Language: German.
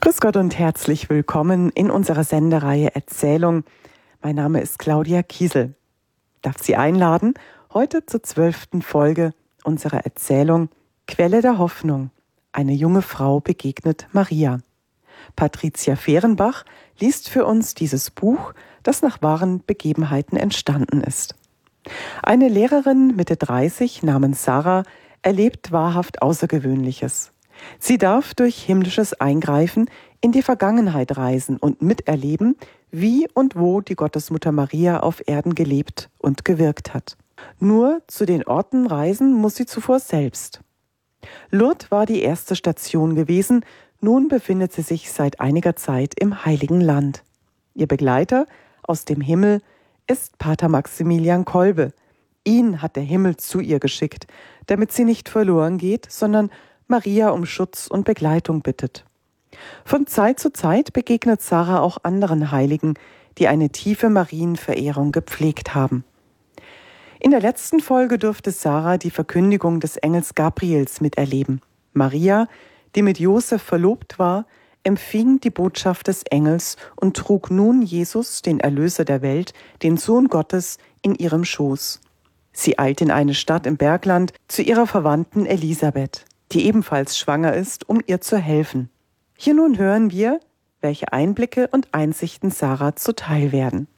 Grüß Gott und herzlich willkommen in unserer Sendereihe Erzählung. Mein Name ist Claudia Kiesel. Ich darf Sie einladen, heute zur 12. Folge unserer Erzählung Quelle der Hoffnung. Eine junge Frau begegnet Maria. Patricia Fehrenbach liest für uns dieses Buch, das nach wahren Begebenheiten entstanden ist. Eine Lehrerin Mitte 30 namens Sarah erlebt wahrhaft Außergewöhnliches. Sie darf durch himmlisches Eingreifen in die Vergangenheit reisen und miterleben, wie und wo die Gottesmutter Maria auf Erden gelebt und gewirkt hat. Nur zu den Orten reisen muss sie zuvor selbst. Lourdes war die erste Station gewesen, nun befindet sie sich seit einiger Zeit im Heiligen Land. Ihr Begleiter aus dem Himmel ist Pater Maximilian Kolbe. Ihn hat der Himmel zu ihr geschickt, damit sie nicht verloren geht, sondern Maria um Schutz und Begleitung bittet. Von Zeit zu Zeit begegnet Sarah auch anderen Heiligen, die eine tiefe Marienverehrung gepflegt haben. In der letzten Folge durfte Sarah die Verkündigung des Engels Gabriels miterleben. Maria, die mit Josef verlobt war, empfing die Botschaft des Engels und trug nun Jesus, den Erlöser der Welt, den Sohn Gottes, in ihrem Schoß. Sie eilt in eine Stadt im Bergland zu ihrer Verwandten Elisabeth, die ebenfalls schwanger ist, um ihr zu helfen. Hier nun hören wir, welche Einblicke und Einsichten Sarah zuteil werden.